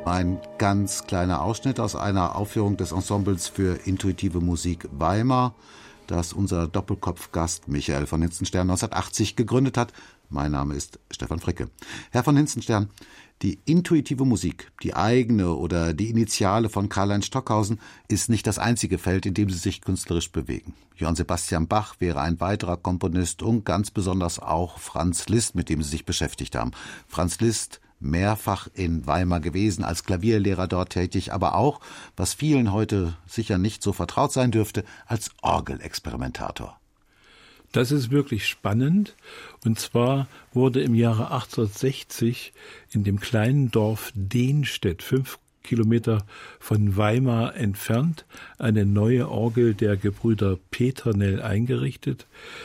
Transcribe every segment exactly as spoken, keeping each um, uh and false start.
Ein ganz kleiner Ausschnitt aus einer Aufführung des Ensembles für intuitive Musik Weimar, das unser Doppelkopfgast Michael von Hinzenstern neunzehnhundertachtzig gegründet hat. Mein Name ist Stefan Fricke. Herr von Hinzenstern, die intuitive Musik, die eigene oder die Initiale von Karl-Heinz Stockhausen, ist nicht das einzige Feld, in dem Sie sich künstlerisch bewegen. Johann Sebastian Bach wäre ein weiterer Komponist und ganz besonders auch Franz Liszt, mit dem Sie sich beschäftigt haben. Franz Liszt, mehrfach in Weimar gewesen, als Klavierlehrer dort tätig, aber auch, was vielen heute sicher nicht so vertraut sein dürfte, als Orgelexperimentator. Das ist wirklich spannend. Und zwar wurde im Jahre achtzehnhundertsechzig in dem kleinen Dorf Denstedt, fünf Kilometer von Weimar entfernt, eine neue Orgel der Gebrüder Peternell eingerichtet.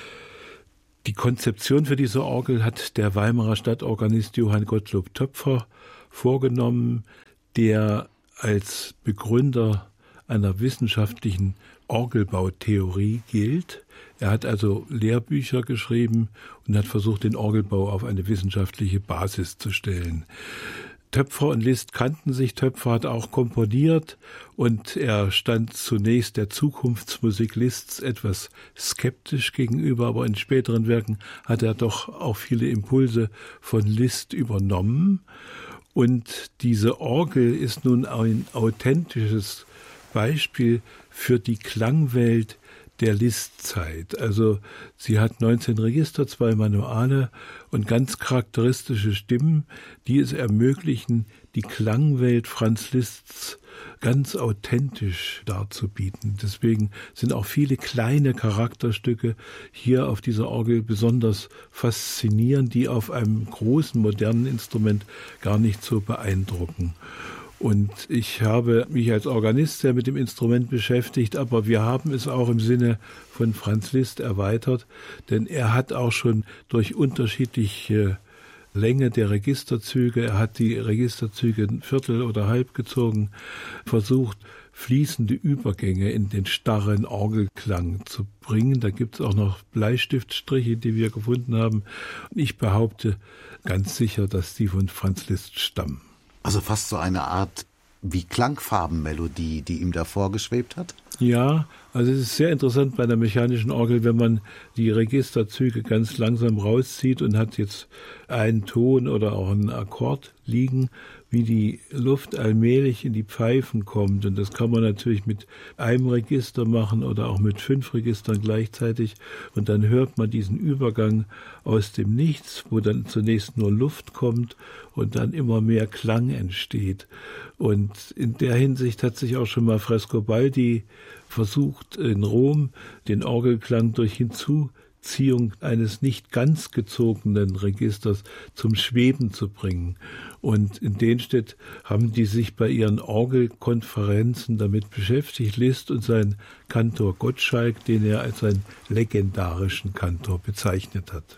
Die Konzeption für diese Orgel hat der Weimarer Stadtorganist Johann Gottlob Töpfer vorgenommen, der als Begründer einer wissenschaftlichen Orgelbautheorie gilt. Er hat also Lehrbücher geschrieben und hat versucht, den Orgelbau auf eine wissenschaftliche Basis zu stellen. Töpfer und Liszt kannten sich. Töpfer hat auch komponiert und er stand zunächst der Zukunftsmusik Liszts etwas skeptisch gegenüber, aber in späteren Werken hat er doch auch viele Impulse von Liszt übernommen. Und diese Orgel ist nun ein authentisches Beispiel für die Klangwelt der Liszt-Zeit. Also sie hat neunzehn Register, zwei Manuale und ganz charakteristische Stimmen, die es ermöglichen, die Klangwelt Franz Liszts ganz authentisch darzubieten. Deswegen sind auch viele kleine Charakterstücke hier auf dieser Orgel besonders faszinierend, die auf einem großen modernen Instrument gar nicht so beeindrucken. Und ich habe mich als Organist sehr mit dem Instrument beschäftigt, aber wir haben es auch im Sinne von Franz Liszt erweitert, denn er hat auch schon durch unterschiedliche Länge der Registerzüge, er hat die Registerzüge Viertel oder halb gezogen, versucht, fließende Übergänge in den starren Orgelklang zu bringen. Da gibt es auch noch Bleistiftstriche, die wir gefunden haben. Und ich behaupte ganz sicher, dass die von Franz Liszt stammen. Also fast so eine Art wie Klangfarbenmelodie, die ihm da vorgeschwebt hat? Ja, also es ist sehr interessant bei der mechanischen Orgel, wenn man die Registerzüge ganz langsam rauszieht und hat jetzt einen Ton oder auch einen Akkord liegen, wie die Luft allmählich in die Pfeifen kommt. Und das kann man natürlich mit einem Register machen oder auch mit fünf Registern gleichzeitig. Und dann hört man diesen Übergang aus dem Nichts, wo dann zunächst nur Luft kommt und dann immer mehr Klang entsteht. Und in der Hinsicht hat sich auch schon mal Frescobaldi versucht, in Rom den Orgelklang durch Hinzuziehung eines nicht ganz gezogenen Registers zum Schweben zu bringen. Und in Denstedt haben die sich bei ihren Orgelkonferenzen damit beschäftigt, Liszt und sein Kantor Gottschalk, den er als einen legendarischen Kantor bezeichnet hat.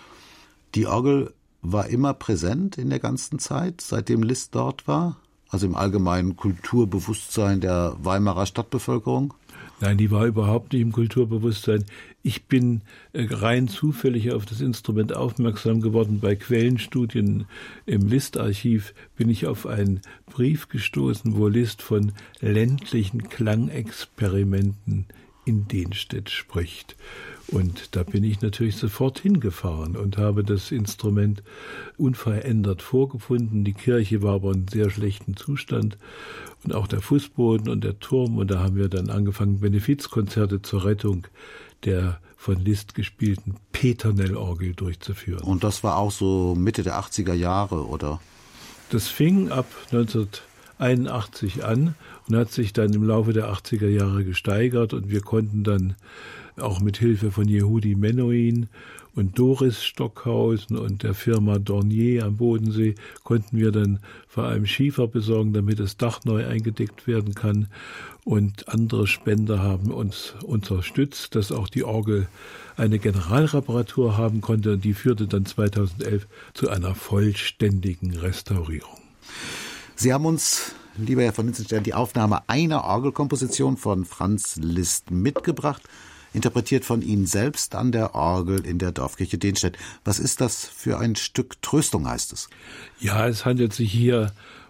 Die Orgel war immer präsent in der ganzen Zeit, seitdem Liszt dort war? Also im allgemeinen Kulturbewusstsein der Weimarer Stadtbevölkerung? Nein, die war überhaupt nicht im Kulturbewusstsein. Ich bin rein zufällig auf das Instrument aufmerksam geworden. Bei Quellenstudien im Liszt-Archiv bin ich auf einen Brief gestoßen, wo Liszt von ländlichen Klangexperimenten in Denstedt spricht. Und da bin ich natürlich sofort hingefahren und habe das Instrument unverändert vorgefunden. Die Kirche war aber in sehr schlechtem Zustand und auch der Fußboden und der Turm. Und da haben wir dann angefangen, Benefizkonzerte zur Rettung der von Liszt gespielten Peternell-Orgel durchzuführen. Und das war auch so Mitte der achtziger Jahre, oder? Das fing ab neunzehnhunderteinundachtzig an und hat sich dann im Laufe der achtziger Jahre gesteigert. Und wir konnten dann auch mit Hilfe von Yehudi Menuhin und Doris Stockhausen und der Firma Dornier am Bodensee konnten wir dann vor allem Schiefer besorgen, damit das Dach neu eingedeckt werden kann. Und andere Spender haben uns unterstützt, dass auch die Orgel eine Generalreparatur haben konnte. Und die führte dann zweitausendelf zu einer vollständigen Restaurierung. Sie haben uns, lieber Herr von Hinzenstern, die Aufnahme einer Orgelkomposition von Franz Liszt mitgebracht, interpretiert von Ihnen selbst an der Orgel in der Dorfkirche Denstedt. Was ist das für ein Stück Tröstung, heißt es? Ja, es handelt sich hier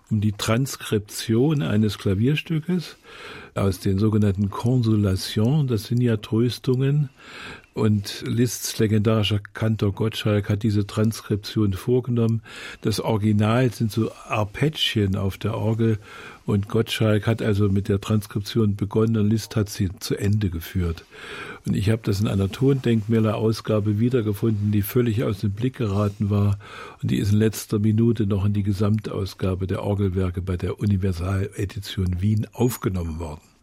um die Transkription eines Klavierstückes aus den sogenannten Consolations, das sind ja Tröstungen. Und Liszts legendarischer Kantor Gottschalk hat diese Transkription vorgenommen. Das Original sind so Arpeggien auf der Orgel und Gottschalk hat also mit der Transkription begonnen und Liszt hat sie zu Ende geführt. Und ich habe das in einer Tondenkmäler-Ausgabe wiedergefunden, die völlig aus dem Blick geraten war und die ist in letzter Minute noch in die Gesamtausgabe der Orgelwerke bei der Universaledition Wien aufgenommen worden.